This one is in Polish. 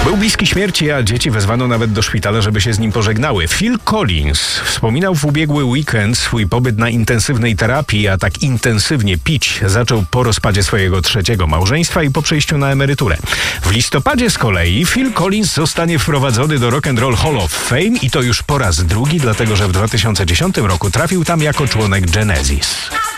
Był bliski śmierci, a dzieci wezwano nawet do szpitala, żeby się z nim pożegnały. Phil Collins wspominał w ubiegły weekend swój pobyt na intensywnej terapii, a tak intensywnie pić zaczął po rozpadzie swojego trzeciego małżeństwa i po przejściu na emeryturę. W listopadzie z kolei Phil Collins zostanie wprowadzony do Rock and Roll Hall of Fame i to już po raz drugi, dlatego że w 2010 roku trafił tam jako członek Genesis.